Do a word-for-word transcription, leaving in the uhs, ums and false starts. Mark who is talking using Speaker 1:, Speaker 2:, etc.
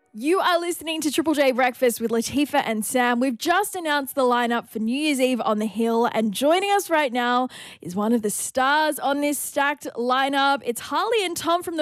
Speaker 1: You are listening to Triple J Breakfast with Latifah and Sam. We've just announced the lineup for New Year's Eve on the Hill, and joining us right now is one of the stars on this stacked lineup. It's Harley and Tom from the